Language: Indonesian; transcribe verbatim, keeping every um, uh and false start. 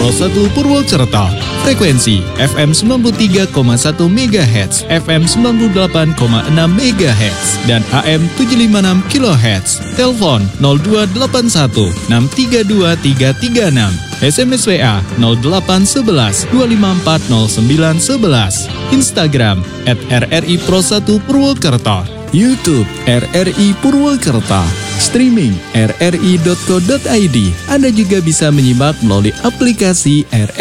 Pro satu Purwokerto. Frekuensi F M sembilan puluh tiga koma satu megahertz, F M sembilan puluh delapan koma enam megahertz, dan A M tujuh lima enam kilohertz. Telepon nol dua delapan satu enam tiga dua tiga tiga enam. S M S W A nol delapan satu satu dua lima empat nol sembilan satu satu. Instagram at R R I Pro satu Purwokerto. YouTube R R I Purwokerto. Streaming r r i dot co dot i d. Anda juga bisa menyimak melalui aplikasi R R I